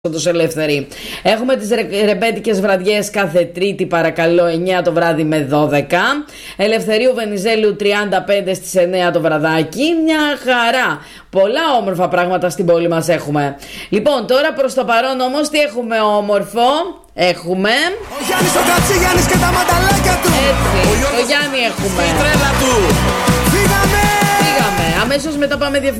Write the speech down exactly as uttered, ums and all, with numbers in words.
Όντως Ελεύθερη. Έχουμε τις ρε, ρεμπέτικες βραδιές κάθε Τρίτη, παρακαλώ, εννιά το βράδυ με δώδεκα. Ελευθερίου Βενιζέλου τριάντα πέντε στις εννιά το βραδάκι. Μια χαρά. Πολλά όμορφα πράγματα στην πόλη μας έχουμε. Λοιπόν, τώρα προς το παρόν όμως τι έχουμε όμορφο? Έχουμε ο Γιάννης ο Κατσίγιαννης και τα μανταλάκια του. Έτσι, το Γιάννη έχουμε. Η τρέλα του. Φύγαμε. Φύγαμε. Αμέσως μετά πάμε διευθυντή.